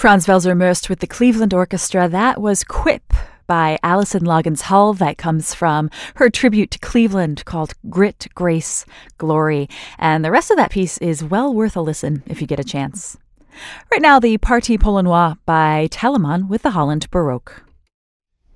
Franz Welser Möst with the Cleveland Orchestra. That was Quip by Alison Loggins Hull. That comes from her tribute to Cleveland called Grit, Grace, Glory. And the rest of that piece is well worth a listen if you get a chance. Right now, the Partie Polonois by Telemann with the Holland Baroque.